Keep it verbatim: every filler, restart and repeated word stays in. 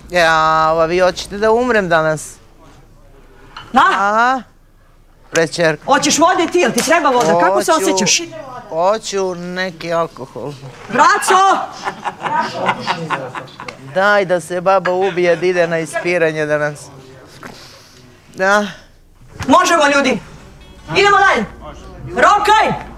Ja, vi hoćete da umrem danas? Na? Aha. Prečerka. Hoćeš vode ti, jel ti treba voda? Kako se osjećaš? Hoću neki alkohol. Braco! Daj da se baba ubije, da ide na ispiranje danas. Da. Možemo, ljudi. Idemo dalje. Rokaj!